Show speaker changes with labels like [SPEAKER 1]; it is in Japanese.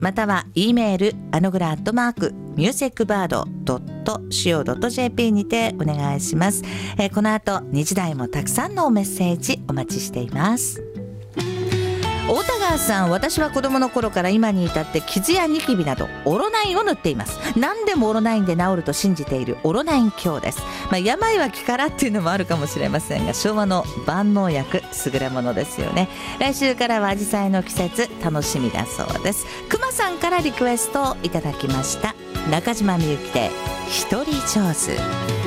[SPEAKER 1] または E メールanogura@musicbird.co.jp にてお願いします。この後2時台もたくさんのメッセージお待ちしています。大田川さん、私は子供の頃から今に至って傷やニキビなどオロナインを塗っています。何でもオロナインで治ると信じているオロナイン強です。病は気からっていうのもあるかもしれませんが、昭和の万能薬、優れものですよね。来週からはアジサイの季節、楽しみだそうです。くまさんからリクエストをいただきました。中島みゆきで一人上手。